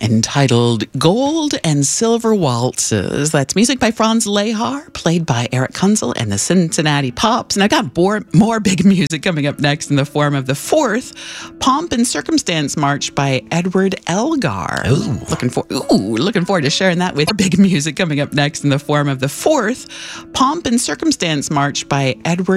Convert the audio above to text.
entitled Gold and Silver Waltzes. That's music by Franz Lehar, played by Eric Kunzel and the Cincinnati Pops. And I got more big music coming up next in the form of the fourth Pomp and Circumstance March by Edward Elgar. Looking forward to sharing that with big music coming up next in the form of the fourth Pomp and Circumstance March by Edward